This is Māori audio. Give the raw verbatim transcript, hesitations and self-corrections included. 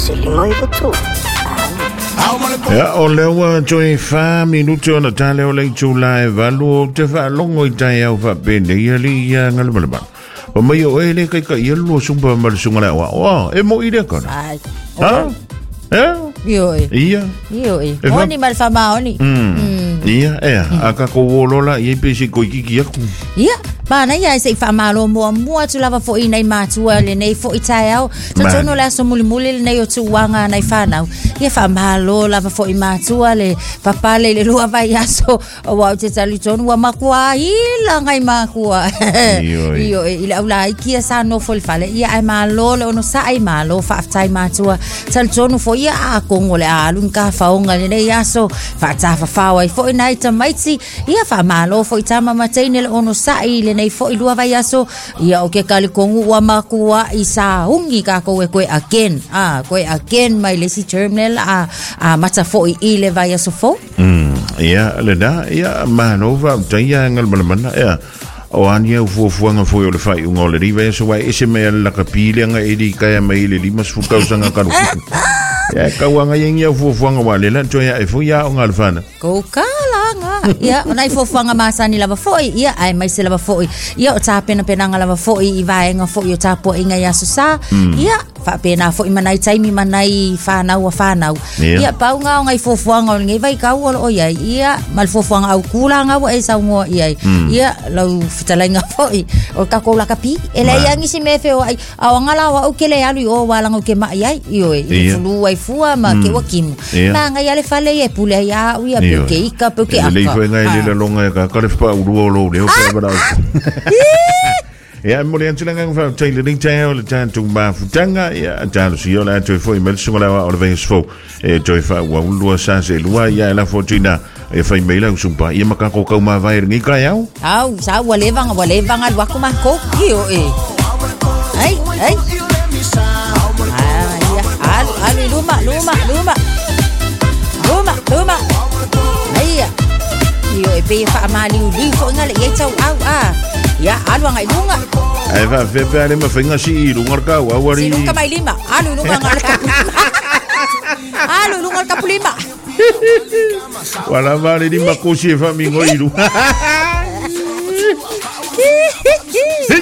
silimo i tu. Ya o lewa joy fa minuto na tale o le chula e valu te fa longo i tai au fa bene ia li ia ngal malaba. O mai o ele kai kai ia lo sumba mal sungala wa. Wa e mo ide kon. Ai. Ha? Eh? Yo. Ia. Yo. Oni mal fa ma oni. Mm. Ia e aka ko wolola ia pesi ko kiki aku. Ia. Mana ia se fa malo mo mo tu lava fo i nei matua le nei fo i tai au. Sa tono la so muli muli le nei o tu wanga nei fa nau. Ia fa malo lava fo i matua le papale le lua vai aso o wa te tali tonu wa makua i la ngai makua. Iyo. Iyo i le aula i kia sa no fo le fale. Ia ai malo le ono sa ai malo fa tai matua. Tali tonu fo ia a kongo le alu ka faonga le nei aso fa ta fa fa wai fo i nei tamaiti. Ia fa malo fo i tama matei le ono sa i le nei fo i lua vai aso ia o ke kali kongu wa makua i sa hungi ka koe koe again ah koe again mai le si terminal a a mata fo i ile vai aso fo mm ia le da ia manova taya ngal malmana ia o ania fu fuanga fo le fai un ole rive so vai ese me la capilla nga edi kaya mai le limas fu kausanga karu ya kawanga yengia fu fuanga wale la toya e fu ya ngal fana ko kala nga ia onai fo fuanga masani lava fo ia ai mai se lava fo ia o ta pena pena nga lava fo i vai nga fo yo ta po inga ya so sa ia fa pena fo i manai taimi manai fa na wa fa na ia pau nga ngai fo fuanga ngai vai ka o ia ia mal fo fuanga au kula nga wa e sa ngo ia ia lau fitala nga fo o ka ko la kapi ele ia ngi si me fe o ai au ngala wa o kele alu o wala ngo ke mai ai io e fulu ai fua ma ke wa kim ma nga ia le fale e pule ia u ia ke ika pe ke le foi ngai le longa ka ka le fa u lo le o pe ba ya mo le antila nga fa taile ding tail le tan tung ba futanga ya tan si yo la to foi mel sunga la o le vens fo e to fa wa u lo sa se lua ya la fortuna e fa maila u sumpa ia maka ko ka ma vai ngi ka yau au sa wa le vanga wa le vanga wa ko ma ko io e ai ai ai ai luma luma luma luma luma ai io e pe fa mali u li fo ngale ye tau au a ya alu ngai lunga ai va fe pe ale ma finga si lunga ka wa wari si lunga mai lima alu lunga ngal ka alu lunga ka pulima wala vale di makosi fa mi ngoi lu